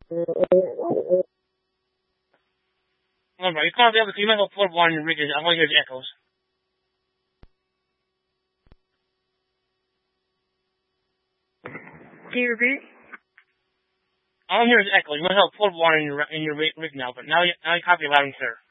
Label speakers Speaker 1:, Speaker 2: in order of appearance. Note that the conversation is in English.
Speaker 1: Hold on, you can't be able to, you might go port one and ridges. I want to hear the echoes.
Speaker 2: Can you repeat?
Speaker 1: I don't hear the echoes. You might have port one in your rig now, but now you copy loud and clear.